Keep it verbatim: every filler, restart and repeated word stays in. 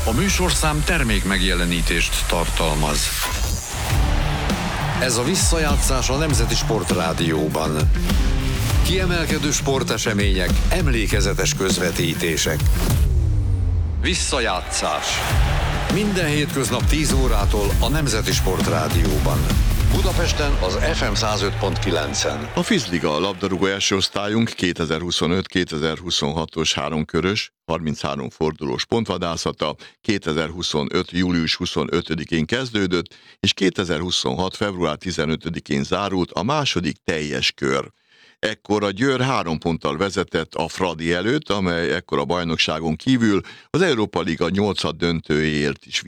A műsorszám termék megjelenítést tartalmaz. Ez a visszajátszás a Nemzeti Sportrádióban. Kiemelkedő sportesemények, emlékezetes közvetítések. Visszajátszás. Minden hétköznap tíz órától a Nemzeti Sportrádióban. Budapesten az ef em száz öt pont kilencen. A Fizliga labdarúgó első osztályunk kétezer-huszonöt kétezer-huszonhatos háromkörös, harminchárom fordulós pontvadászata kétezer-huszonöt július huszonötödikén kezdődött, és kétezer-huszonhat február tizenötödikén zárult a második teljes kör. Ekkor a Győr három ponttal vezetett a Fradi előtt, amely ekkor a bajnokságon kívül az Európa Liga nyolcad döntőjéért is